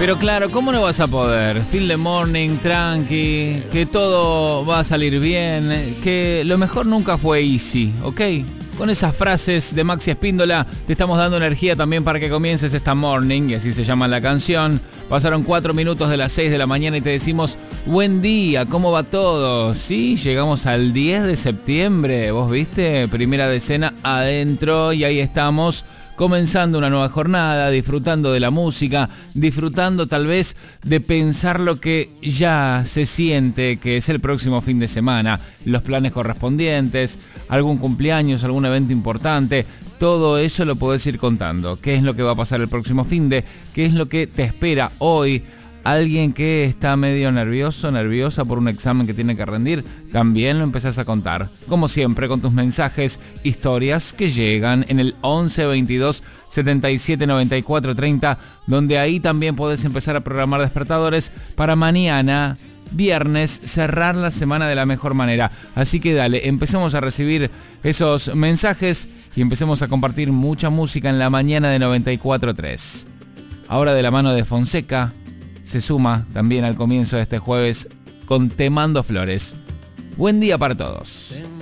Pero claro, ¿cómo no vas a poder? Feel the morning, tranqui, que todo va a salir bien, que lo mejor nunca fue easy, ¿ok? Con esas frases de Maxi Espíndola te estamos dando energía también para que comiences esta morning, y así se llama la canción. Pasaron 4 minutos de las 6 de la mañana y te decimos, buen día, ¿cómo va todo? Sí, llegamos al 10 de septiembre, ¿vos viste? Primera decena adentro y ahí estamos. Comenzando una nueva jornada, disfrutando de la música, disfrutando tal vez de pensar lo que ya se siente que es el próximo fin de semana, los planes correspondientes, algún cumpleaños, algún evento importante, todo eso lo podés ir contando. ¿Qué es lo que va a pasar el próximo fin de? ¿Qué es lo que te espera hoy? Alguien que está medio nervioso, nerviosa por un examen que tiene que rendir, también lo empezás a contar. Como siempre, con tus mensajes, historias que llegan en el 11 22 77 94 30, donde ahí también podés empezar a programar despertadores para mañana, viernes, cerrar la semana de la mejor manera. Así que dale, empecemos a recibir esos mensajes y empecemos a compartir mucha música en la mañana de 94.3. Ahora de la mano de Fonseca, se suma también al comienzo de este jueves con Te Mando Flores. Buen día para todos.